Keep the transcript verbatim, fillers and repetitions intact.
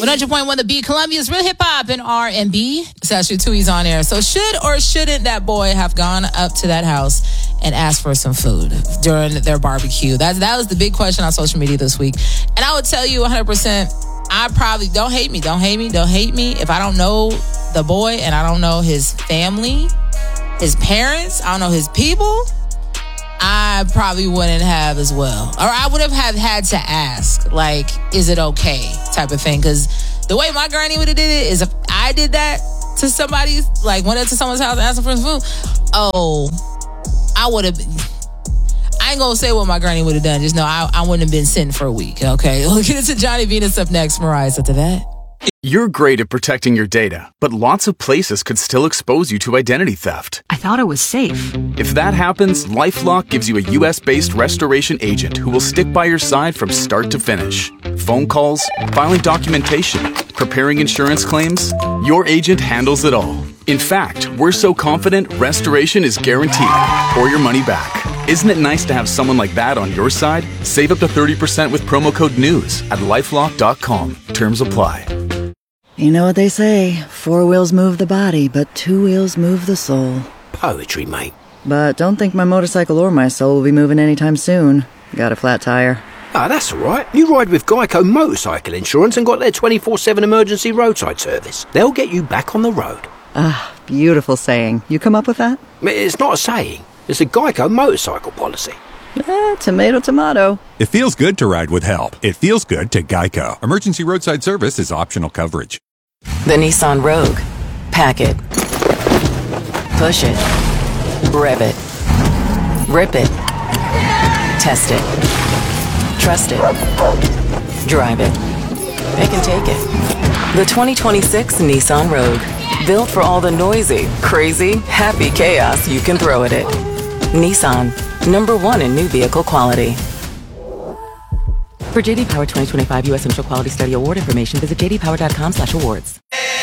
one hundred point one The Beat, Columbia's real hip hop and R and B. It's actually two E's on air. So should or shouldn't that boy have gone up to that house and asked for some food during their barbecue? That, that was the big question on social media this week. And I would tell you one hundred percent, I probably, don't hate me, don't hate me, don't hate me. If I don't know the boy and I don't know his family, his parents, I don't know his people, I probably wouldn't have as well. Or I would have had, had to ask, like, is it okay type of thing? Because the way my granny would have did it is if I did that to somebody, like went up to someone's house and asked them for some food, oh, I would have, I ain't gonna say what my granny would have done. Just know I, I wouldn't have been sitting for a week, okay? We'll get into Johnny Venus up next. Mariah's after that. You're great at protecting your data, but lots of places could still expose you to identity theft. I thought it was safe. If that happens, LifeLock gives you a U S-based restoration agent who will stick by your side from start to finish. Phone calls, filing documentation, preparing insurance claims, your agent handles it all. In fact, we're so confident restoration is guaranteed or your money back. Isn't it nice to have someone like that on your side? Save up to thirty percent with promo code NEWS at lifelock dot com. Terms apply. You know what they say, four wheels move the body, but two wheels move the soul. Poetry, mate. But don't think my motorcycle or my soul will be moving anytime soon. Got a flat tire. Ah, that's all right. You ride with Geico Motorcycle Insurance and got their twenty-four seven emergency roadside service. They'll get you back on the road. Ah, beautiful saying. You come up with that? It's not a saying. It's a Geico motorcycle policy. Eh, tomato, tomato. It feels good to ride with help. It feels good to Geico. Emergency roadside service is optional coverage. The Nissan Rogue. Pack it. Push it. Rev it. Rip it. Test it. Trust it. Drive it. Pick and take it. The twenty twenty-six Nissan Rogue. Built for all the noisy, crazy, happy chaos you can throw at it. Nissan. Number one in new vehicle quality. For J D Power twenty twenty-five U S Initial Quality Study Award information, visit j d power dot com slash awards.